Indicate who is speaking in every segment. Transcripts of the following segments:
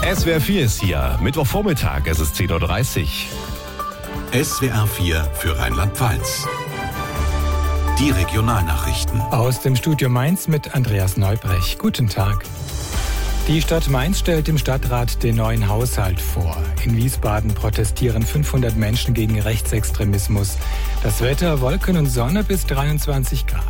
Speaker 1: SWR 4 ist hier. Mittwochvormittag, es ist 10.30 Uhr.
Speaker 2: SWR 4 für Rheinland-Pfalz. Die Regionalnachrichten.
Speaker 3: Aus dem Studio Mainz mit Andreas Neubrech. Guten Tag. Die Stadt Mainz stellt im Stadtrat den neuen Haushalt vor. In Wiesbaden protestieren 500 Menschen gegen Rechtsextremismus. Das Wetter: Wolken und Sonne bis 23 Grad.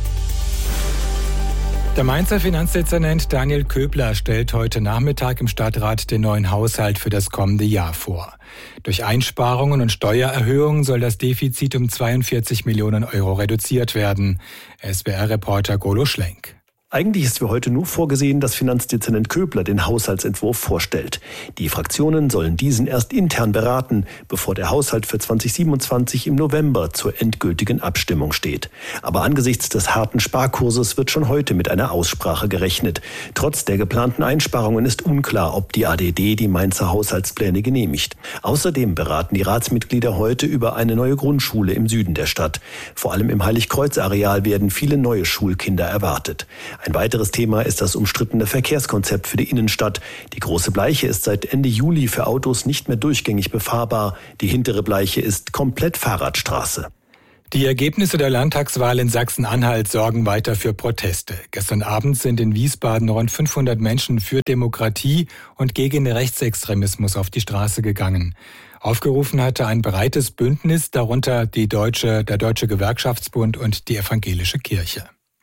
Speaker 3: Der Mainzer Finanzdezernent Daniel Köbler stellt heute Nachmittag im Stadtrat den neuen Haushalt für das kommende Jahr vor. Durch Einsparungen und Steuererhöhungen soll das Defizit um 42 Millionen Euro reduziert werden. SWR-Reporter Golo Schlenk.
Speaker 4: Eigentlich ist für heute nur vorgesehen, dass Finanzdezernent Köbler den Haushaltsentwurf vorstellt. Die Fraktionen sollen diesen erst intern beraten, bevor der Haushalt für 2027 im November zur endgültigen Abstimmung steht. Aber angesichts des harten Sparkurses wird schon heute mit einer Aussprache gerechnet. Trotz der geplanten Einsparungen ist unklar, ob die ADD die Mainzer Haushaltspläne genehmigt. Außerdem beraten die Ratsmitglieder heute über eine neue Grundschule im Süden der Stadt. Vor allem im Heiligkreuz-Areal werden viele neue Schulkinder erwartet. Ein weiteres Thema ist das umstrittene Verkehrskonzept für die Innenstadt. Die Große Bleiche ist seit Ende Juli für Autos nicht mehr durchgängig befahrbar. Die hintere Bleiche ist komplett Fahrradstraße.
Speaker 3: Die Ergebnisse der Landtagswahl in Sachsen-Anhalt sorgen weiter für Proteste. Gestern Abend sind in Wiesbaden rund 500 Menschen für Demokratie und gegen Rechtsextremismus auf die Straße gegangen. Aufgerufen hatte ein breites Bündnis, darunter der Deutsche Gewerkschaftsbund und die Evangelische Kirche.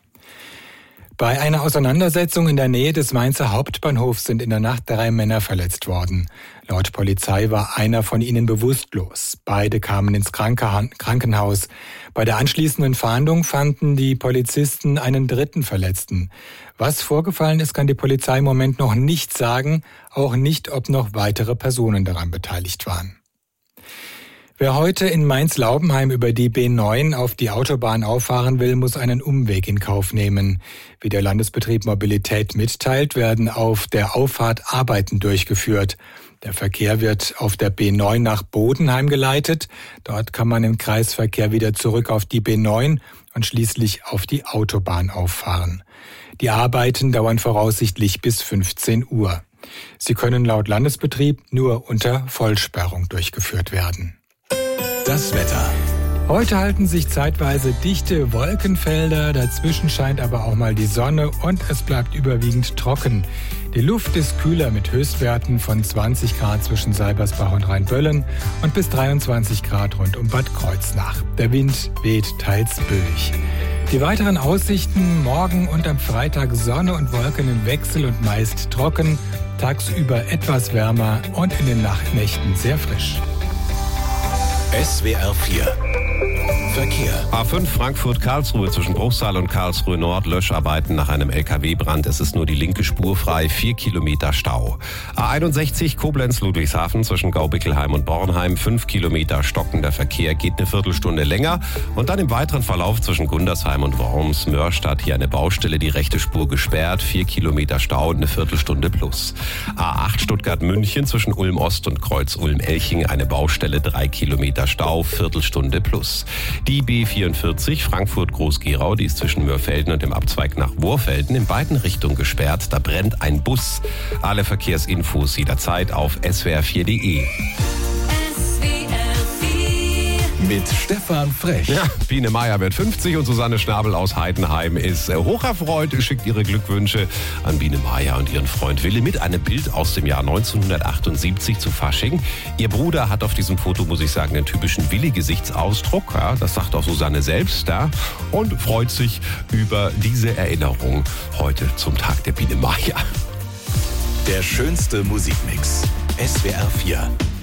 Speaker 3: Bei einer Auseinandersetzung in der Nähe des Mainzer Hauptbahnhofs sind in der Nacht 3 Männer verletzt worden. Laut Polizei war einer von ihnen bewusstlos. Beide kamen ins Krankenhaus. Bei der anschließenden Fahndung fanden die Polizisten einen dritten Verletzten. Was vorgefallen ist, kann die Polizei im Moment noch nicht sagen, auch nicht, ob noch weitere Personen daran beteiligt waren. Wer heute in Mainz-Laubenheim über die B9 auf die Autobahn auffahren will, muss einen Umweg in Kauf nehmen. Wie der Landesbetrieb Mobilität mitteilt, werden auf der Auffahrt Arbeiten durchgeführt. Der Verkehr wird auf der B9 nach Bodenheim geleitet. Dort kann man im Kreisverkehr wieder zurück auf die B9 und schließlich auf die Autobahn auffahren. Die Arbeiten dauern voraussichtlich bis 15 Uhr. Sie können laut Landesbetrieb nur unter Vollsperrung durchgeführt werden.
Speaker 2: Das Wetter.
Speaker 3: Heute halten sich zeitweise dichte Wolkenfelder, dazwischen scheint aber auch mal die Sonne und es bleibt überwiegend trocken. Die Luft ist kühler mit Höchstwerten von 20 Grad zwischen Seibersbach und Rheinböllen und bis 23 Grad rund um Bad Kreuznach. Der Wind weht teils böig. Die weiteren Aussichten: morgen und am Freitag Sonne und Wolken im Wechsel und meist trocken, tagsüber etwas wärmer und in den Nächten sehr frisch.
Speaker 2: SWR 4 Verkehr.
Speaker 1: A5 Frankfurt-Karlsruhe zwischen Bruchsal und Karlsruhe Nord. Löscharbeiten nach einem LKW-Brand. Es ist nur die linke Spur frei. 4 Kilometer Stau. A61 Koblenz-Ludwigshafen zwischen Gaubickelheim und Bornheim. 5 Kilometer stockender Verkehr. Geht eine Viertelstunde länger. Und dann im weiteren Verlauf zwischen Gundersheim und Worms-Mörstadt hier eine Baustelle. Die rechte Spur gesperrt. 4 Kilometer Stau und eine Viertelstunde plus. A8 Stuttgart-München zwischen Ulm-Ost und Kreuz-Ulm-Elching. Eine Baustelle. 3 Kilometer Stau. Viertelstunde plus. Die B44 Frankfurt-Groß-Gerau, die ist zwischen Mörfelden und dem Abzweig nach Worfelden in beiden Richtungen gesperrt. Da brennt ein Bus. Alle Verkehrsinfos jederzeit auf swr4.de.
Speaker 2: Mit Stefan Frech.
Speaker 1: Ja, Biene Meier wird 50 und Susanne Schnabel aus Heidenheim ist hocherfreut, schickt ihre Glückwünsche an Biene Meier und ihren Freund Wille mit einem Bild aus dem Jahr 1978 zu Fasching. Ihr Bruder hat auf diesem Foto, muss ich sagen, den typischen Willi-Gesichtsausdruck. Ja, das sagt auch Susanne selbst. Ja, und freut sich über diese Erinnerung heute zum Tag der Biene Meier.
Speaker 2: Der schönste Musikmix. SWR 4.